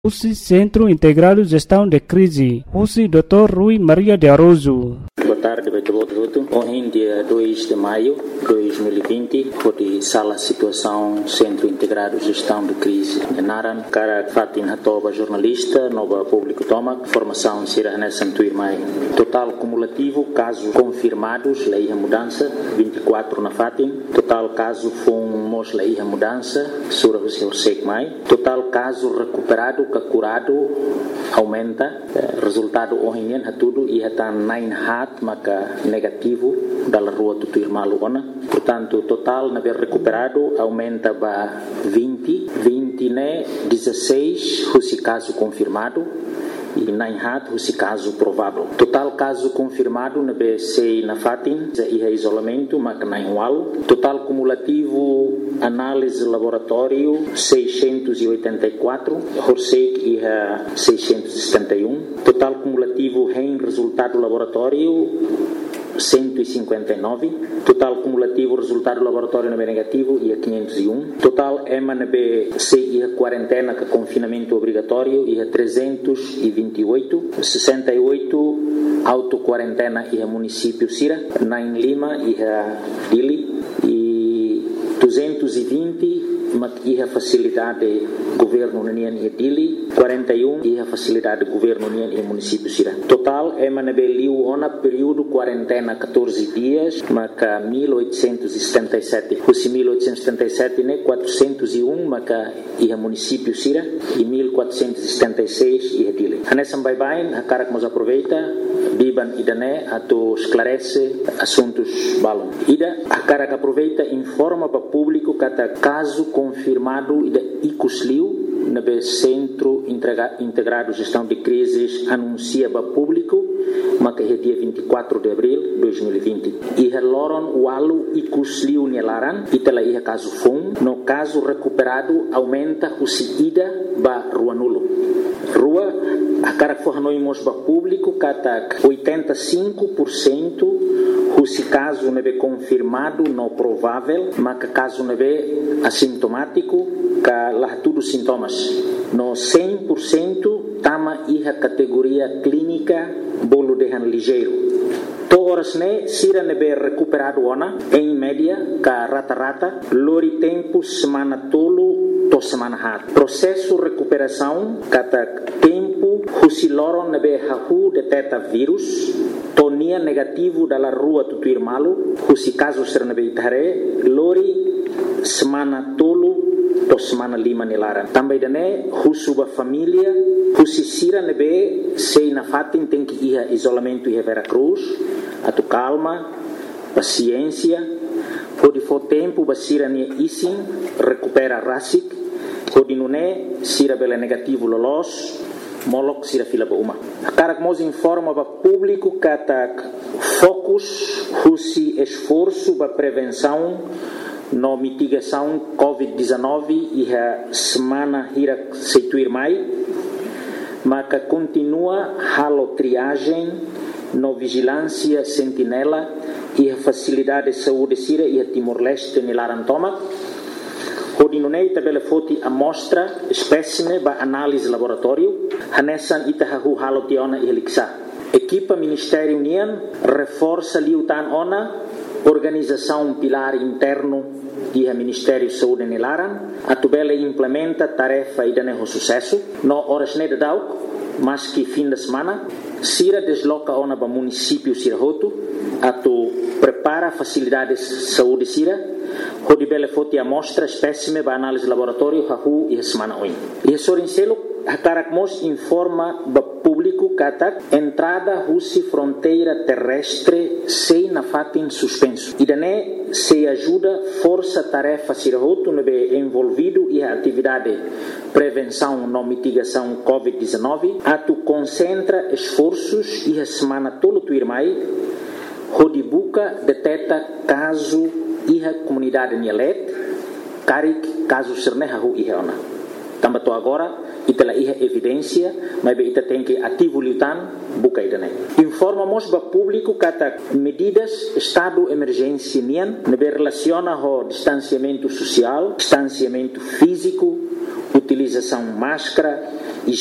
UCI Centro Integrado Gestão de Crise, UCI Dr. Rui Maria de Aroso. Boa tarde, hoje dia 2 de maio de 2020, foi sala situação Centro Integrado Gestão de Crise de Naran, cara Fatin Hatoba, jornalista, nova público toma, formação Sira Hanessan Tuirmai. Total cumulativo, casos confirmados, lei a mudança, 24 na Fatin. Total caso fomos lei a mudança, Sura Hussein Mai. Total caso recuperado, curado, aumenta. Resultado hoje tudo e está 9 hat, maka negativo da rua do Tuirmalu. Portanto, total na ver recuperado aumenta para 20 né, 16 esse caso confirmado e 9 hat esse caso provável. Total caso confirmado na BC na Fatin e isolamento, maka 9 walo. Total cumulativo análise laboratório 684, Horsek e 671. Total cumulativo em resultado laboratório 159. Total cumulativo resultado laboratório negativo e 501. Total MNB e a quarentena com confinamento obrigatório e 328. 68 auto-quarentena e a município Sira, 9 Lima e a Dili e 220 e a facilidade governo União e Dili, 41 e a facilidade governo União e município Sira. Total MNB liu ona período quarentena 14 dias, maca 1877. Os 1877 né 401 maca e a município Sira e 1476 e a Dili. Hanesam bye a cara que nos aproveita biban idane ato esclarece assuntos balon. Ida a cara que aproveita informa para público cada caso confirmado ida icusliu na Centro Integrado Gestão de Crises anuncia para público mas que é dia 24 de abril de 2020 e reloram o alu icusliu nelaran e tela ia caso fom no caso recuperado aumenta o ida ba rua nulo rua a cara que fornoimos para público kata 85% se caso neve confirmado não provável, mas que caso neve assintomático, que lá tudo sintomas. No 100% tama a categoria clínica bolo de ligeiro. Todas né sira neve recuperado ona em média ka rata lori tempo semana tolo to semana hat. Processo recuperação kata tempo husiloron neve hahu detecta vírus tonia negativo da rua do Tuirmalu, husi caso ser na beitare, lori semana tolo to semana lima nilara. Também dane husuba família, husi sira nebe sei na Fatin tem que ir a isolamento e a Veracruz, atu calma, paciência, pode for tempo basira nia isin recupera rasik, pode nune sira bela negativo lolos. Molok sira fila ba uma. Cara que nos informa para público que focus husi esforço para prevenção no mitigação COVID-19 e a semana ira seituir mai, mas que continua halo triagem no vigilância sentinela e a facilidade de saúde sira e a Timor-Leste nilarantoma. Hodinunei tabela foti amostra espécime ba análise laboratório hanessan itahahu halo tiona e heliksa. Equipa Ministério União reforça liutan ona organização pilar interno e a Ministério Saúde nilaran atubela implementa tarefa e dane sucesso no horas ne dauk mas que fim de semana sira desloca ona ba município Sirahoto atu prepara facilidades saúde sira Hodi bele foti amostra espécime ba análise laboratório hahu e semana oin. E sorincelo hakarakmos informa ba público kata entrada husi fronteira terrestre sei na Fatin suspenso. E dane se ajuda força tarefa Sirahoto nebe envolvido e a atividade prevenção no mitigação COVID-19 atu concentra esforços e a semana tolo tuirmai hodi buka deteta caso iha comunidade Nielet, Karik, caso Sernehahu Iheona. Tambato agora, ita la iha evidência, mas ita tem que ativo lutan, buka ida né. Informamos para público kata medidas estado emergência nian, nebe relaciona ao distanciamento social, distanciamento físico, utilização máscara,